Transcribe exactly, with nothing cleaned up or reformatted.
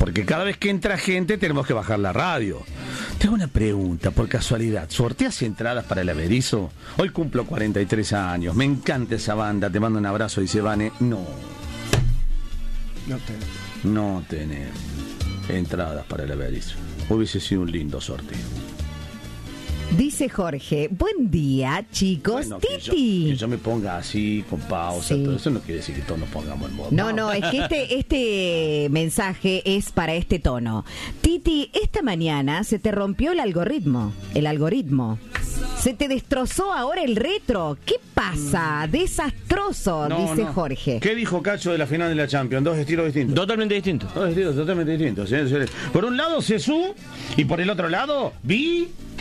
porque cada vez que entra gente tenemos que bajar la radio. Te hago una pregunta, por casualidad, ¿sorteas entradas para el Averizo? Hoy cumplo cuarenta y tres años, me encanta esa banda, te mando un abrazo, dice Vane. No. No tenés. No tenés entradas para el Averizo. Hubiese sido un lindo sorteo. Dice Jorge, buen día, chicos. Bueno, que Titi. yo, que yo me ponga así, con pausa, Sí. todo eso no quiere decir que todos nos pongamos en modo. No, no, es que este, este mensaje es para este tono. Titi, esta mañana se te rompió el algoritmo. El algoritmo. Se te destrozó ahora el retro. ¿Qué pasa? Desastroso, No, dice no. Jorge. ¿Qué dijo Cacho de la final de la Champions? Dos estilos distintos. Totalmente distinto. Dos estilos totalmente distintos, señores y señores. Por un lado, Cesú, y por el otro lado, Vi.